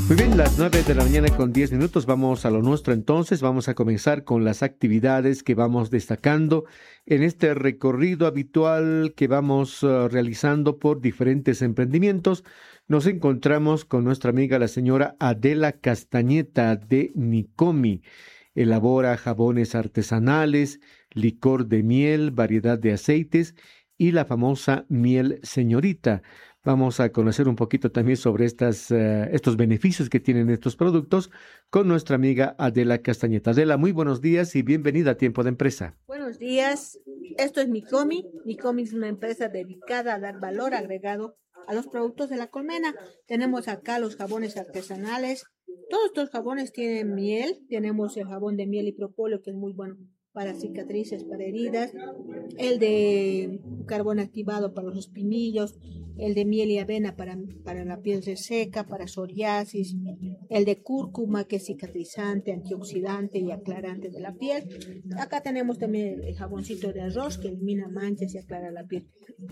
Muy bien, las 9 de la mañana con 10 minutos. Vamos a lo nuestro entonces. Vamos a comenzar con las actividades que vamos destacando en este recorrido habitual que vamos realizando por diferentes emprendimientos. Nos encontramos con nuestra amiga la señora Adela Castañeta de Nicomi. Elabora jabones artesanales, licor de miel, variedad de aceites y la famosa miel señorita. Vamos a conocer un poquito también sobre estos beneficios que tienen estos productos con nuestra amiga Adela Castañeta. Adela, muy buenos días y bienvenida a Tiempo de Empresa. Buenos días, esto es Nicomi. Nicomi es una empresa dedicada a dar valor agregado a los productos de la colmena. Tenemos acá los jabones artesanales. Todos estos jabones tienen miel. Tenemos el jabón de miel y propóleo, que es muy bueno para cicatrices, para heridas. El de carbón activado para los espinillos. El de miel y avena para la piel reseca, para psoriasis. El de cúrcuma, que es cicatrizante, antioxidante y aclarante de la piel. Acá tenemos también el jaboncito de arroz, que elimina manchas y aclara la piel.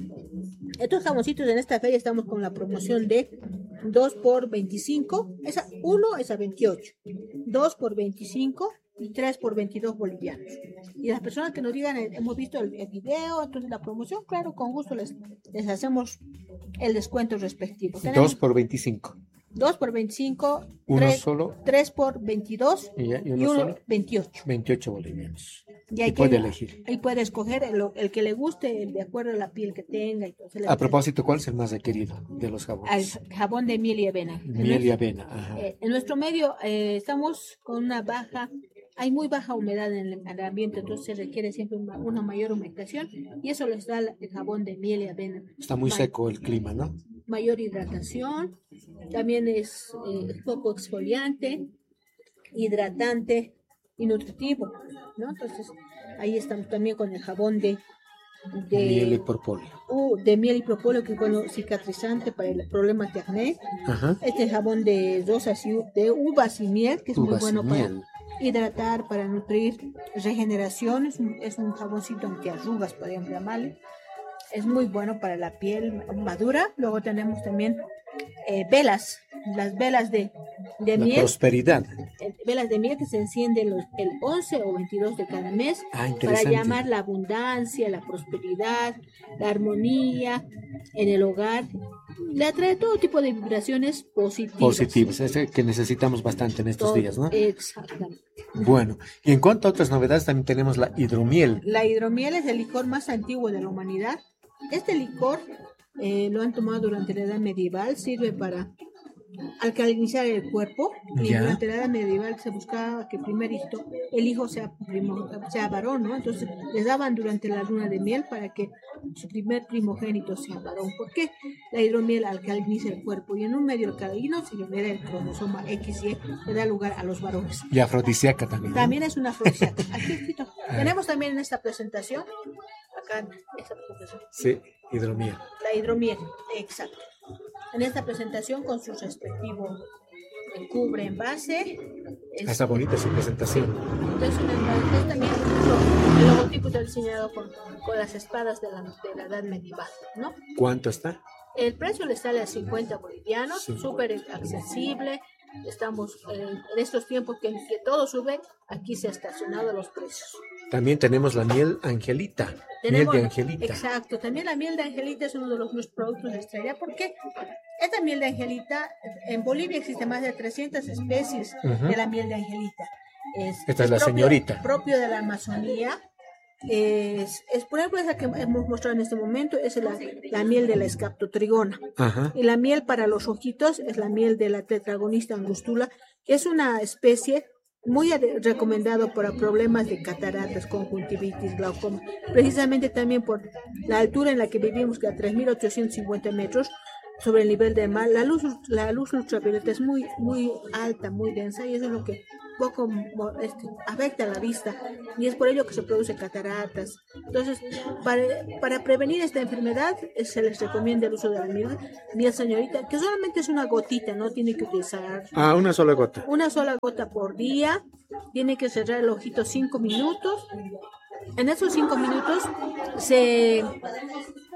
Estos jaboncitos en esta feria estamos con la promoción de 2 por 25. Uno es a 28. 2 por 25 y 3 por 22 bolivianos. Y las personas que nos digan, hemos visto el video, entonces la promoción, claro, con gusto les hacemos el descuento respectivo. 2 por 25. 2 por 25, Uno solo. 3 por 22 Y uno solo. 28. 28 bolivianos. Y puede elegir. Ahí puede escoger el que le guste, de acuerdo a la piel que tenga. Entonces, A propósito, ¿cuál es el más requerido de los jabones? al jabón de miel y avena. Miel y avena. Ajá. En nuestro medio estamos con hay muy baja humedad en el ambiente, entonces se requiere siempre una mayor humectación y eso les da el jabón de miel y avena. Está muy seco el clima, ¿no? Mayor hidratación, también es poco exfoliante, hidratante y nutritivo, ¿no? Entonces ahí estamos también con el jabón de miel y propóleo. De miel y propóleo, que es bueno, cicatrizante para el problemas de acné. Ajá. Este jabón de de uvas y miel, que es muy bueno para miel. hidratar, para nutrir, regeneración. Es un jaboncito antiarrugas, podríamos llamarle. Es muy bueno para la piel madura. Luego tenemos también las velas de La miel. prosperidad. Velas de miel que se encienden el 11 o 22 de cada mes para llamar la abundancia, la prosperidad, la armonía en el hogar. Le atrae todo tipo de vibraciones positivas. Es que necesitamos bastante en estos días, ¿no? Exactamente. Bueno, y en cuanto a otras novedades, también tenemos la hidromiel. La hidromiel es el licor más antiguo de la humanidad. Este licor lo han tomado durante la Edad Medieval, sirve para alcalinizar el cuerpo. Y durante la Edad Medieval se buscaba que el hijo sea varón, ¿no? Entonces les daban durante la luna de miel para que su primer primogénito sea varón. ¿Por qué? La hidromiel alcaliniza el cuerpo y en un medio alcalino se libera el cromosoma XY, que da lugar a los varones. Y afrodisíaca también, ¿no? También es una afrodisíaca. Aquí escrito. Tenemos también en esta presentación, Sí, hidromiel. La hidromiel, exacto. En esta presentación con su respectivo cubre envase. Está bonita su presentación. Entonces también el logotipo está diseñado con las espadas de la Edad Medieval, ¿no? ¿Cuánto está? El precio le sale a 50 bolivianos, súper accesible. Estamos en estos tiempos que todo sube, aquí se ha estacionado los precios. También tenemos la miel angelita. Miel de angelita. Exacto, también la miel de angelita es uno de los productos de estrella, porque esta miel de angelita, en Bolivia existe más de 300 especies de la miel de angelita. Esta es la señorita. Propio de la Amazonía. Por ejemplo, esa que hemos mostrado en este momento es la miel de la escaptotrigona. Ajá. Y la miel para los ojitos es la miel de la tetragonista angustula, que es una especie muy recomendado para problemas de cataratas, conjuntivitis, glaucoma, precisamente también por la altura en la que vivimos, que a 3.850 metros sobre el nivel del mar, la luz ultravioleta es muy, muy alta, muy densa, y eso es lo que poco afecta a la vista, y es por ello que se producen cataratas. Entonces, para prevenir esta enfermedad, se les recomienda el uso de la miel señorita, que solamente es una gotita, no tiene que utilizar una sola gota. Una sola gota por día. Tiene que cerrar el ojito 5 minutos. En esos 5 minutos se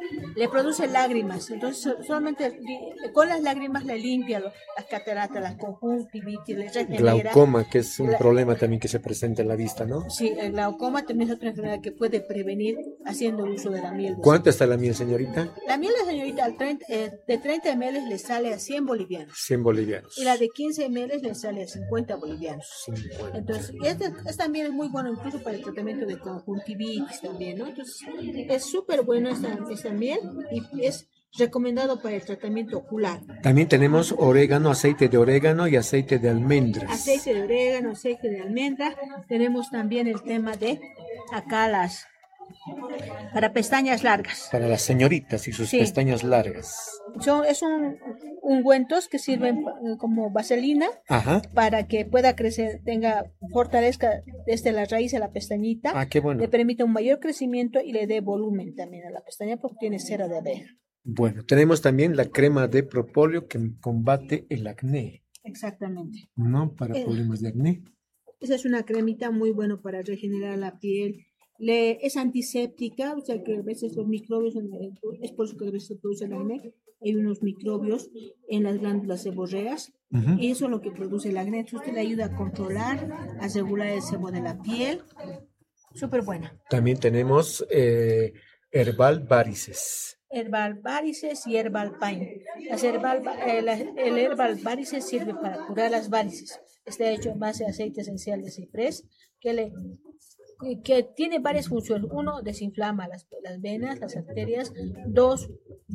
le produce lágrimas. Entonces, solamente con las lágrimas le limpia las cataratas, las conjuntivitis, le regenera. Glaucoma, que es un problema también que se presenta en la vista, ¿no? Sí, el glaucoma también es otra enfermedad que puede prevenir haciendo uso de la miel. ¿Cuánto está la miel, señorita? La miel de señorita de 30 ml le sale a 100 bolivianos. 100 bolivianos. Y la de 15 ml le sale a 50 bolivianos. 50. Entonces, esta miel es muy buena incluso para el tratamiento de conjuntivitis también, ¿no? Entonces, es súper bueno esta miel y es recomendado para el tratamiento ocular. También tenemos orégano, aceite de orégano y aceite de almendras. Aceite de orégano, aceite de almendra. Tenemos también el tema de acá para pestañas largas. Para las señoritas y sus pestañas largas. Es un ungüentos que sirven como vaselina. Ajá. Para que pueda crecer, fortalezca desde la raíz de la pestañita. Ah, qué bueno. Le permite un mayor crecimiento y le dé volumen también a la pestaña porque tiene cera de abeja. Bueno, tenemos también la crema de propóleo que combate el acné. Exactamente. ¿No? Para problemas de acné. Esa es una cremita muy buena para regenerar la piel. Es antiséptica, o sea que a veces los microbios, es por eso que a veces se produce el acné, hay unos microbios en las glándulas seborreas, y eso es lo que produce el acné. Entonces le ayuda a controlar, a regular el sebo de la piel. Súper buena. También tenemos Herbal Varices. Herbal Varices y Herbal Pain. El Herbal Varices sirve para curar las varices. Está hecho en base a aceite esencial de ciprés que tiene varias funciones. Uno, desinflama las venas, las arterias. Dos,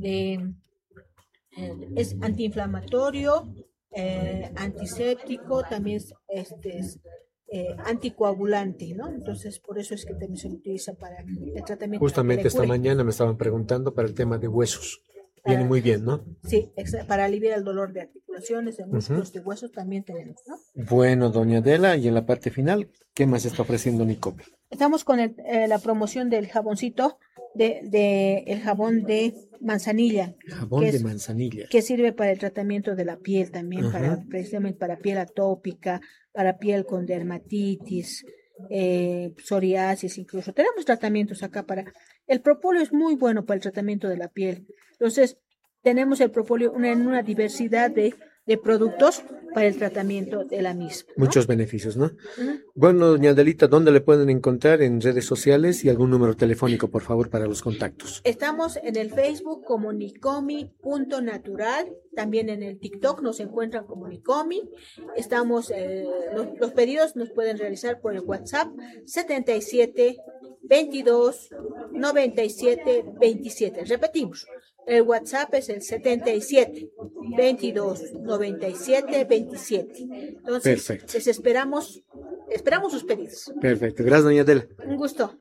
es antiinflamatorio, antiséptico, también es anticoagulante, ¿no? Entonces, por eso es que también se utiliza para el tratamiento. Justamente esta mañana me estaban preguntando para el tema de huesos. Viene muy bien, ¿no? Sí, para aliviar el dolor de articulaciones, de músculos, de huesos también tenemos, ¿no? Bueno, doña Adela, y en la parte final, ¿qué más está ofreciendo Nicomi? Estamos con la promoción del jaboncito, el jabón de manzanilla. Jabón de manzanilla. Que sirve para el tratamiento de la piel también, precisamente para piel atópica, para piel con dermatitis, psoriasis incluso. Tenemos tratamientos acá El propóleo es muy bueno para el tratamiento de la piel. Entonces, tenemos el propóleo en una diversidad de productos para el tratamiento de la misma, ¿no? Muchos beneficios, ¿no? Bueno, doña Adelita, ¿dónde le pueden encontrar en redes sociales y algún número telefónico, por favor, para los contactos? Estamos en el Facebook como Nicomi.natural, también en el TikTok nos encuentran como Nicomi. Estamos, los pedidos nos pueden realizar por el WhatsApp 77 22 97 27. Repetimos. El WhatsApp es el 77 22 97 27. Entonces, perfecto. Les esperamos sus pedidos. Perfecto. Gracias, doña Adela. Un gusto.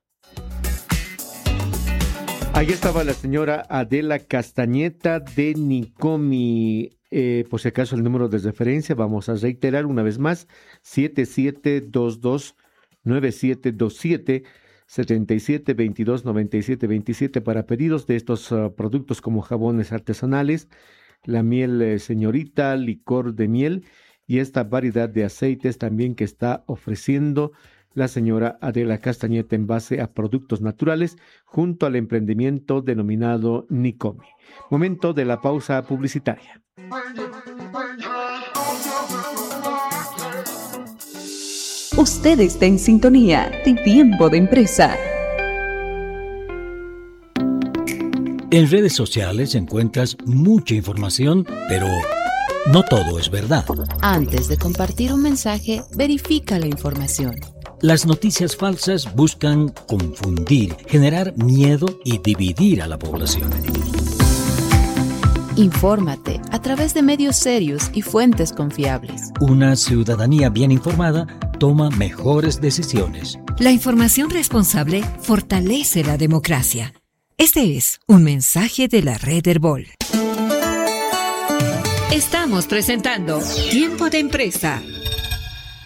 Ahí estaba la señora Adela Castañeta de Nicomi. Por si acaso el número de referencia, vamos a reiterar una vez más, 77229727. 77 22 97 27 para pedidos de estos productos como jabones artesanales, la miel señorita, licor de miel y esta variedad de aceites también que está ofreciendo la señora Adela Castañeta en base a productos naturales junto al emprendimiento denominado Nicomi. Momento de la pausa publicitaria. Usted está en sintonía de Tiempo de Empresa. En redes sociales encuentras mucha información, pero no todo es verdad. Antes de compartir un mensaje, verifica la información. Las noticias falsas buscan confundir, generar miedo y dividir a la población. Infórmate a través de medios serios y fuentes confiables. Una ciudadanía bien informada toma mejores decisiones. La información responsable fortalece la democracia. Este es un mensaje de la Red Herbol. Estamos presentando Tiempo de Empresa